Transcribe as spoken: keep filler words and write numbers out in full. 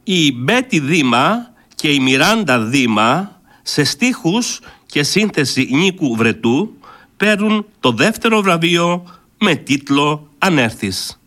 Η Μπέτη Δήμα και η Μιράντα Δήμα σε στίχους και σύνθεση Νίκου Βρετού παίρνουν το δεύτερο βραβείο με τίτλο «Αν έρθεις».